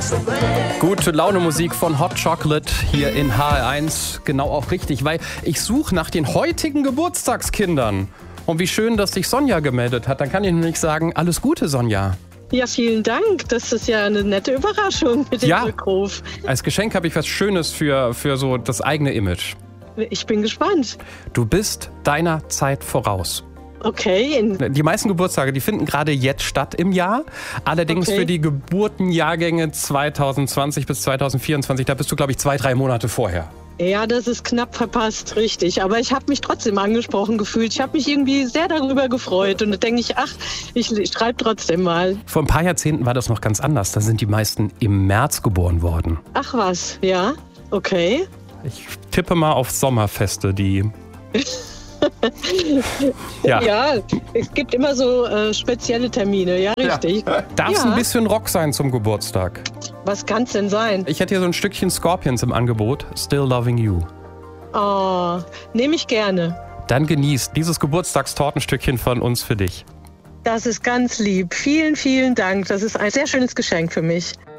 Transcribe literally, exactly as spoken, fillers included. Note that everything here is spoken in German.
Gute Laune Musik von Hot Chocolate hier in H R eins. Genau auch richtig, weil ich suche nach den heutigen Geburtstagskindern. Und wie schön, dass sich Sonja gemeldet hat. Dann kann ich nämlich sagen, alles Gute, Sonja. Ja, vielen Dank. Das ist ja eine nette Überraschung mit dem ja, Rückruf. Als Geschenk habe ich was Schönes für, für so das eigene Image. Ich bin gespannt. Du bist deiner Zeit voraus. Okay. Die meisten Geburtstage, die finden gerade jetzt statt im Jahr. Allerdings okay. für die Geburtenjahrgänge zwanzig zwanzig bis zwanzig vierundzwanzig, da bist du, glaube ich, zwei, drei Monate vorher. Ja, das ist knapp verpasst, richtig. Aber ich habe mich trotzdem angesprochen gefühlt. Ich habe mich irgendwie sehr darüber gefreut. Und da denke ich, ach, ich schreibe trotzdem mal. Vor ein paar Jahrzehnten war das noch ganz anders. Da sind die meisten im März geboren worden. Ach was, ja, okay. Ich tippe mal auf Sommerfeste, die... ja. ja, es gibt immer so äh, spezielle Termine, ja, richtig. Ja. Darf es ja. ein bisschen Rock sein zum Geburtstag? Was kann es denn sein? Ich hätte hier so ein Stückchen Scorpions im Angebot. Still Loving You. Oh, nehme ich gerne. Dann genießt dieses Geburtstagstortenstückchen von uns für dich. Das ist ganz lieb. Vielen, vielen Dank. Das ist ein sehr schönes Geschenk für mich.